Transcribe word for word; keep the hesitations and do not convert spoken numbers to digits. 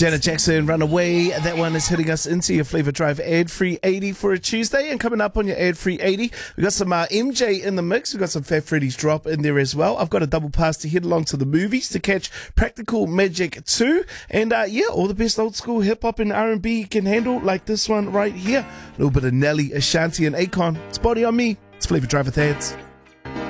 Janet Jackson, Runaway. That one is hitting us into your Flavor Drive ad-free eighty for a Tuesday. And coming up on your ad-free eighty, we got some uh, M J in the mix. We got some Fat Freddy's drop in there as well. I've got a double pass to head along to the movies to catch Practical Magic two. And uh, yeah, all the best old school hip-hop and R and B you can handle, like this one right here. A little bit of Nelly, Ashanti, and Akon. It's Body on Me. It's Flavor Drive with ads.